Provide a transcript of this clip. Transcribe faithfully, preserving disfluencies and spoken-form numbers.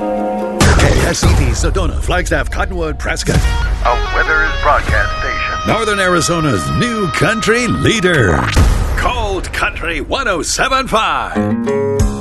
K S E V, Sedona, Flagstaff, Cottonwood, Prescott. A Weathers broadcast station. Northern Arizona's new country leader. Cold Country one oh seven point five.